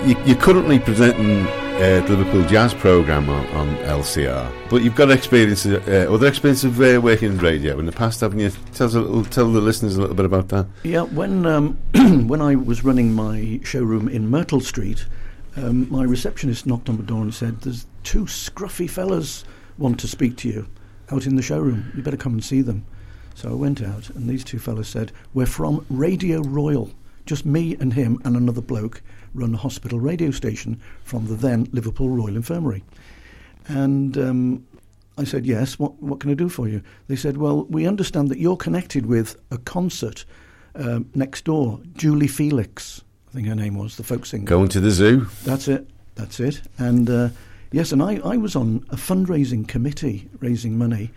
you're currently presenting the Liverpool Jazz programme on LCR, but you've got other experience of working in radio in the past, haven't you? Tell the listeners a little bit about that. Yeah, when when I was running my showroom in Myrtle Street, my receptionist knocked on the door and said, "There's two scruffy fellas want to speak to you out in the showroom. You better come and see them." So I went out, and these two fellas said, "We're from Radio Royal. Just me and him and another bloke run a hospital radio station from the then Liverpool Royal Infirmary." And I said, "Yes, what can I do for you?" They said, "Well, we understand that you're connected with a concert next door, Julie Felix," I think her name was, the folk singer. Going to the zoo. That's it. And yes, and I was on a fundraising committee raising money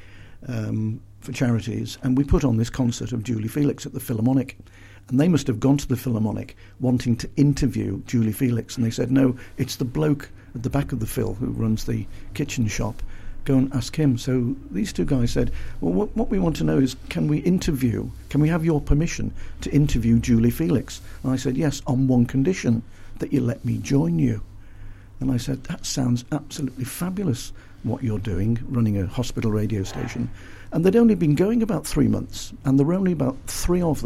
for charities, and we put on this concert of Julie Felix at the Philharmonic. And they must have gone to the Philharmonic wanting to interview Julie Felix, and they said, "No, it's the bloke at the back of the Phil who runs the kitchen shop. Go and ask him." So these two guys said, "Well, what we want to know is, can we have your permission to interview Julie Felix?" And I said, "Yes, on one condition, that you let me join you." And I said, "That sounds absolutely fabulous, what you're doing, running a hospital radio station." And they'd only been going about 3 months, and there were only about 3 or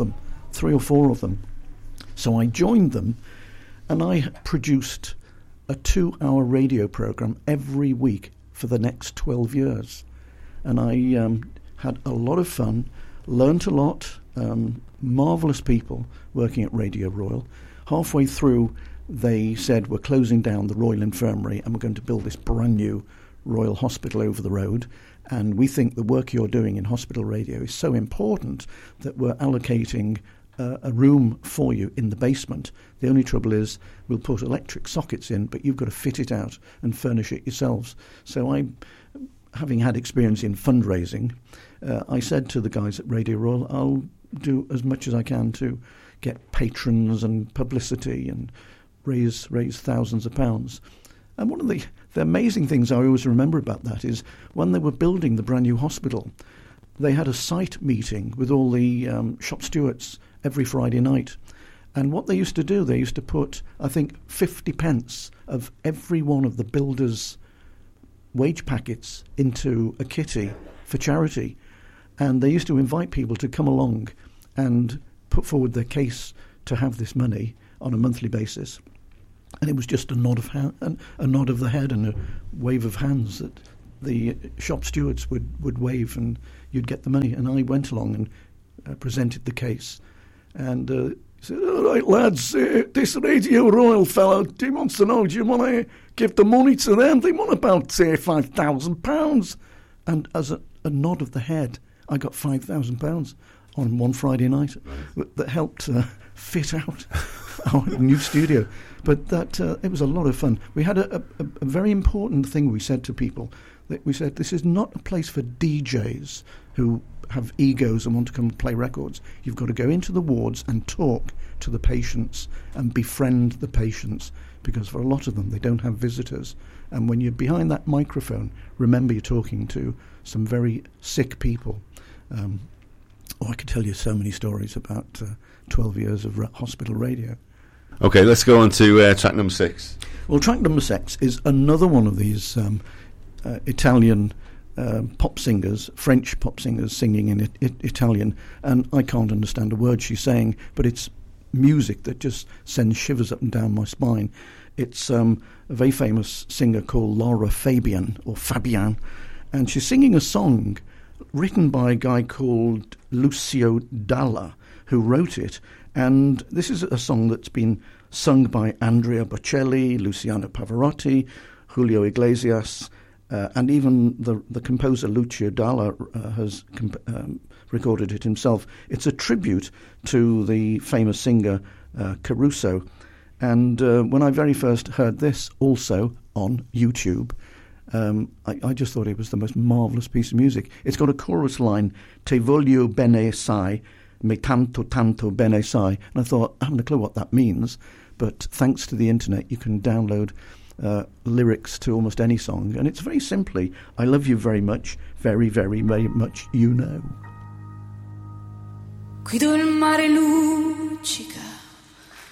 4 of them. So I joined them, and I produced a 2-hour radio program every week for the next 12 years. And I had a lot of fun, learnt a lot, marvellous people working at Radio Royal. Halfway through, they said, "We're closing down the Royal Infirmary and we're going to build this brand new Royal Hospital over the road. And we think the work you're doing in hospital radio is so important that we're allocating a room for you in the basement. The only trouble is we'll put electric sockets in, but you've got to fit it out and furnish it yourselves." So I, having had experience in fundraising, I said to the guys at Radio Royal, "I'll do as much as I can to get patrons and publicity and raise thousands of pounds." And one of the amazing things I always remember about that is when they were building the brand new hospital, they had a site meeting with all the shop stewards every Friday night. And what they used to do, they used to put, I think, 50 pence of every one of the builders' wage packets into a kitty for charity. And they used to invite people to come along and put forward their case to have this money on a monthly basis. And it was just a nod of the head and a wave of hands that the shop stewards would wave, and you'd get the money. And I went along and presented the case. And he said, "All right, lads, this Radio Royal fellow, he wants to know, do you want to give the money to them? They want about £5,000. And as a nod of the head, I got £5,000 on one Friday night that helped fit out our new studio. But that it was a lot of fun. We had a very important thing we said to people. That we said, this is not a place for DJs who have egos and want to come and play records. You've got to go into the wards and talk to the patients and befriend the patients, because for a lot of them, they don't have visitors. And when you're behind that microphone, remember you're talking to some very sick people. I could tell you so many stories about 12 years of hospital radio. Okay, let's go on to track number 6. Well, track number 6 is another one of these Italian pop singers, French pop singers singing in Italian, and I can't understand a word she's saying, but it's music that just sends shivers up and down my spine. It's a very famous singer called Laura Fabian, and she's singing a song written by a guy called Lucio Dalla, who wrote it. And this is a song that's been sung by Andrea Bocelli, Luciano Pavarotti, Julio Iglesias, and even the composer Lucio Dalla has recorded it himself. It's a tribute to the famous singer Caruso. And when I very first heard this also on YouTube, I just thought it was the most marvellous piece of music. It's got a chorus line, "Te voglio bene sai, me tanto tanto bene sai." And I thought, I haven't a clue what that means, but thanks to the internet you can download lyrics to almost any song, and it's very simply, "I love you very much, very, very, very much, you know." Guido il mare luccica